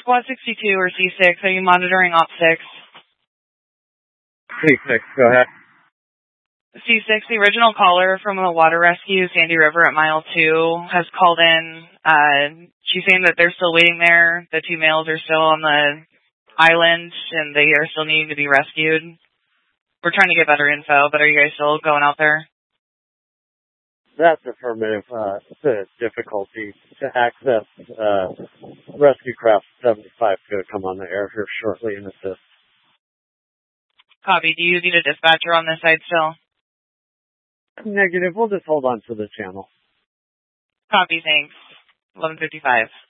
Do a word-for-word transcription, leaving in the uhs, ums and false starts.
Squad sixty-two or C six, are you monitoring Op six? C six, go ahead. C six, the original caller from the water rescue, Sandy River at mile two, has called in. Uh, she's saying that they're still waiting there. The two males are still on the island, and they are still needing to be rescued. We're trying to get better info, but are you guys still going out there? That's affirmative. Uh, the difficulty to access uh, rescue craft seventy-five is going to come on the air here shortly and assist. Copy. Do you need a dispatcher on this side still? Negative. We'll just hold on to the channel. Copy. Thanks. eleven fifty-five.